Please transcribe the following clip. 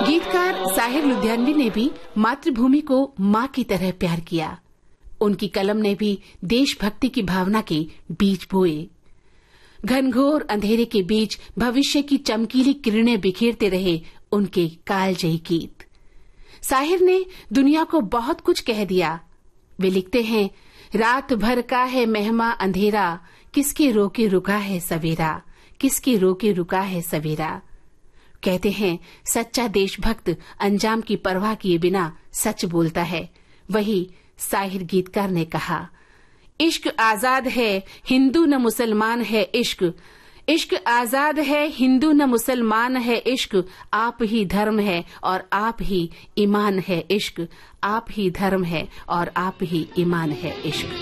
गीतकार साहिर लुधियानवी ने भी मातृभूमि को माँ की तरह प्यार किया। उनकी कलम ने भी देशभक्ति की भावना के बीज बोए। घनघोर अंधेरे के बीच भविष्य की चमकीली किरणें बिखेरते रहे उनके कालजयी गीत। साहिर ने दुनिया को बहुत कुछ कह दिया। वे लिखते हैं, रात भर का है मेहमा अंधेरा, किसके रोके रुका है सवेरा, किसके रोके रुका है सवेरा। कहते हैं, सच्चा देशभक्त अंजाम की परवाह किए बिना सच बोलता है। वही साहिर गीतकार ने कहा, इश्क आजाद है हिंदू न मुसलमान है इश्क, इश्क आजाद है हिंदू न मुसलमान है इश्क, आप ही धर्म है और आप ही ईमान है इश्क, आप ही धर्म है और आप ही ईमान है इश्क।